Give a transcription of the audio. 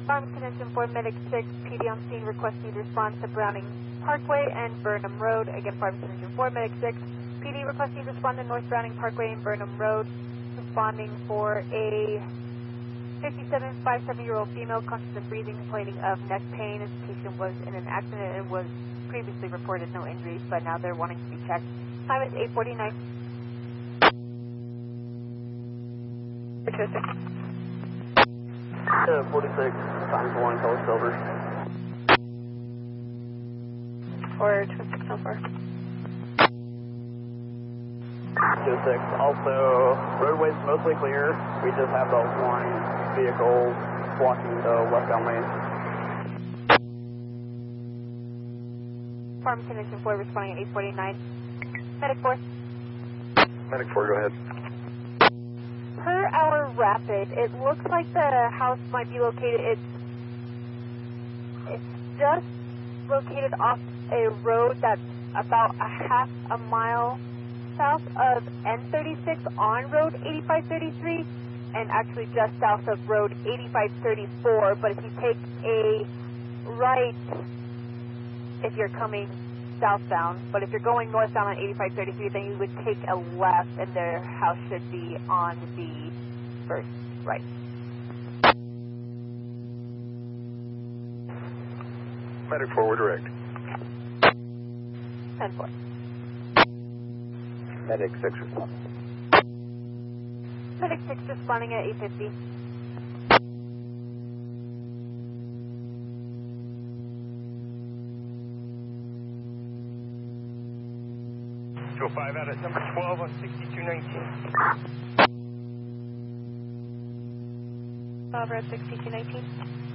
Farm Connection 4 Medic 6, PD on scene requesting response to Browning Parkway and Burnham Road. Again, Farm Connection 4 Medic 6, PD requesting respond to North Browning Parkway and Burnham Road. Responding for a 57-year-old female, conscious of breathing, complaining of neck pain. This patient was in an accident and was previously reported no injuries, but now they're wanting to be checked. Time is 8:49. 46, times 1, color silver. Or 2604. 26. Also, roadway's mostly clear. We just have the one vehicle blocking the westbound lane. Farm Connection 4 responding at 8:49. Medic 4. Medic 4, go ahead. Per hour rapid, it looks like the house might be located, it's just located off a road that's about a half a mile south of N36 on Road 8533, and actually just south of Road 8534, but if you take a right, if you're coming southbound, but if you're going northbound on 8533, then you would take a left and their house should be on the first right. Medic 4, we're direct. 10-4. Medic 6 responding. Medic 6 responding at 8:50. Go 5 out at number 12 on 6219. Over at 6219.